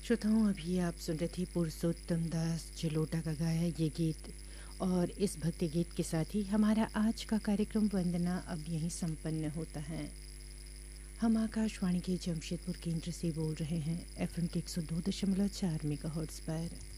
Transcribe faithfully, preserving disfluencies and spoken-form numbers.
श्रोताओं, अभी आप सुन रहे थे पुरुषोत्तम दास जलोटा का गाया ये गीत। और इस भक्ति गीत के साथ ही हमारा आज का कार्यक्रम वंदना अब यहीं संपन्न होता है। हम आकाशवाणी के जमशेदपुर केंद्र से बोल रहे हैं एफएम के एक सौ दो दशमलव चार मेगाहर्ट्ज़ पर।